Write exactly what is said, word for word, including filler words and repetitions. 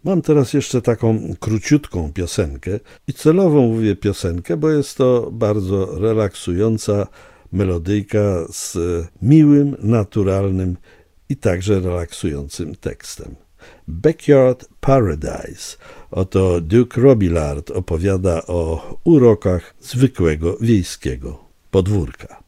Mam teraz jeszcze taką króciutką piosenkę i celowo mówię piosenkę, bo jest to bardzo relaksująca melodyjka z miłym, naturalnym i także relaksującym tekstem. Backyard Paradise. Oto Duke Robillard opowiada o urokach zwykłego wiejskiego podwórka.